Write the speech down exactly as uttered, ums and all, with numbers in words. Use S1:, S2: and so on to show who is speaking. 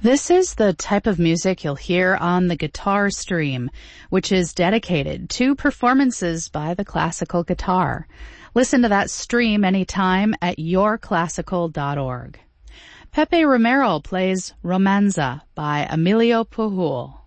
S1: This is the type of music you'll hear on the Guitar Stream, which is dedicated to performances by the classical guitar. Listen to that stream anytime at your classical dot org. Pepe Romero plays Romanza by Emilio Pujol.